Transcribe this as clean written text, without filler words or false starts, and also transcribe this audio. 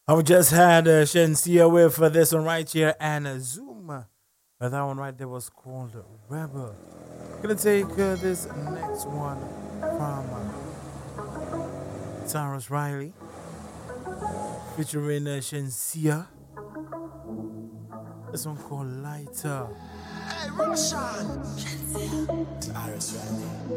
I just had Shensia with this one right here and Zoom. That one right there was called Rebel. Gonna take this next one from Cyrus Riley featuring Shensia. This one called Lighter. Hey, Roshan! Cyrus Riley.